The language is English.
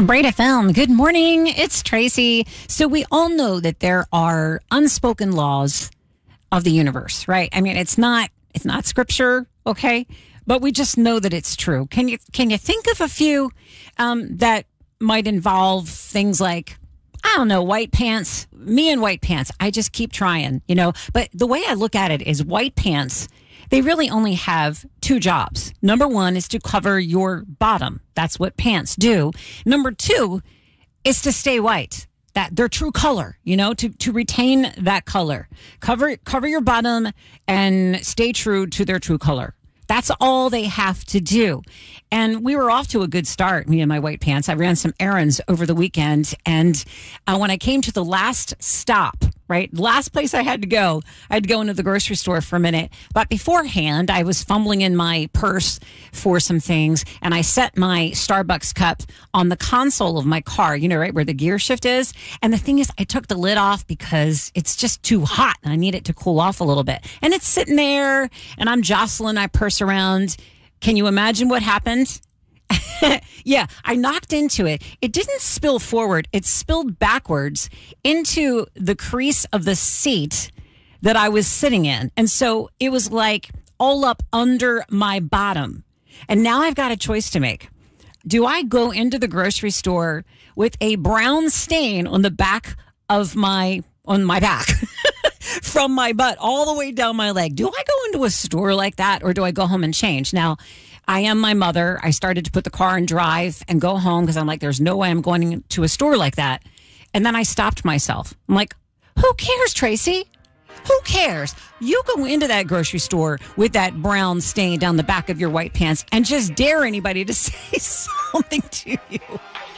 Braid FM. Good morning. It's Tracy. So we all know that there are unspoken laws of the universe, right? I mean, it's not scripture, okay? But we just know that it's true. Can you think of a few that might involve things like, I don't know, white pants? Me and white pants. I just keep trying, But the way I look at it is white pants, they really only have two jobs. Number one is to cover your bottom. That's what pants do. Number two is to stay white, that their true color, to retain that color. Cover your bottom and stay true to their true color. That's all they have to do. And we were off to a good start, me and my white pants. I ran some errands over the weekend. And when I came to the last stop, right, last place I had to go into the grocery store for a minute. But beforehand, I was fumbling in my purse for some things. And I set my Starbucks cup on the console of my car, right where the gear shift is. And the thing is, I took the lid off because it's just too hot and I need it to cool off a little bit. And it's sitting there and I'm jostling my purse around. Can you imagine what happened? Yeah, I knocked into it. It didn't spill forward. It spilled backwards into the crease of the seat that I was sitting in. And so it was like all up under my bottom. And now I've got a choice to make. Do I go into the grocery store with a brown stain on the back of my back? From my butt all the way down my leg. Do I go into a store like that or do I go home and change? Now, I am my mother. I started to put the car in drive and go home because I'm like, there's no way I'm going to a store like that. And then I stopped myself. I'm like, who cares, Tracy? Who cares? You go into that grocery store with that brown stain down the back of your white pants and just dare anybody to say something to you.